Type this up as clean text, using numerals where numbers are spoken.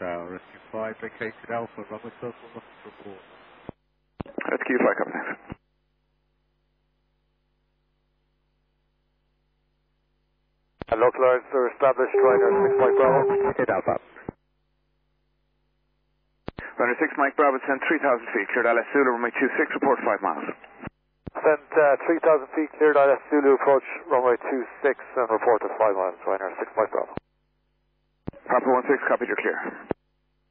Rescue 5, vacated Alpha, runway circle, nothing to report. Rescue 5, coming next. Localizer established, Ryder 6 Mike Bravo. Hit Alpha. Ryder 6 Mike Bravo, send 3,000 feet, cleared LS Zulu, runway 26, report 5 miles. Sent 3,000 feet, cleared LS Zulu, approach runway 26 and report at 5 miles, Ryder 6 Mike Bravo. Papa 16, copied, you're clear.